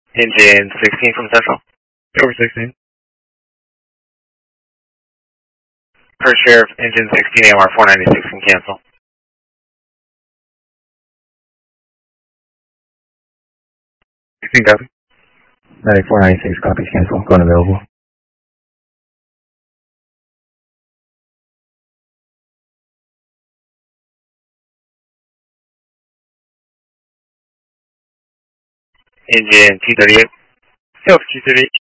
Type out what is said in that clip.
Engine 16 from Central. Over 16. First Sheriff, engine 16 AMR 496 can cancel. 16 copy. 9496 copies, cancel. Going available. Engine 238. Self 238.